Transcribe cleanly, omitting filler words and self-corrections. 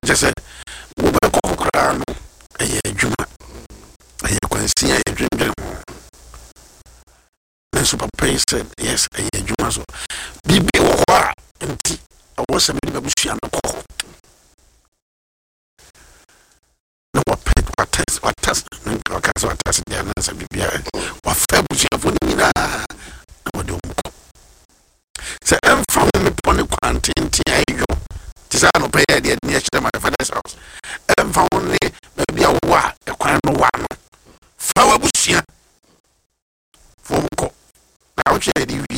just said, we were called a Juma. I can see a dream. And Super Pay said, yes, a Juma. So, Bibi Owa, and I was a little bit of a no, what pet, what test, and what test, the answer be what fair was your phone. So, I'm from the Pony Quantin, Tiago. Tisano pay the nature my father's house. And found only maybe a wa, a quite no one. Flower bush here. From Co. Now,